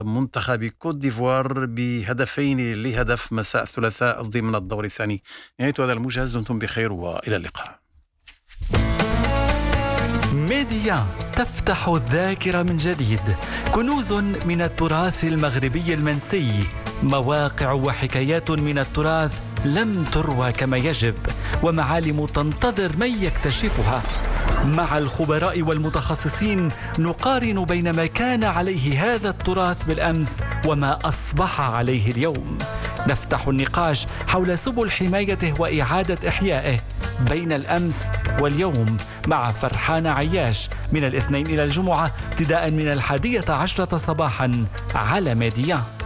منتخب كوت ديفوار بهدفين لهدف مساء الثلاثاء ضمن الدور الثاني. نهاية هذا الموجز، دمتم بخير وإلى اللقاء. ميديا تفتح الذاكرة من جديد، كنوز من التراث المغربي المنسي، مواقع وحكايات من التراث لم تروى كما يجب، ومعالم تنتظر من يكتشفها. مع الخبراء والمتخصصين نقارن بين ما كان عليه هذا التراث بالأمس وما أصبح عليه اليوم. نفتح النقاش حول سبل حمايته وإعادة إحيائه بين الأمس واليوم مع فرحان عياش من الاثنين إلى الجمعة ابتداء من 11 صباحا على ميديا.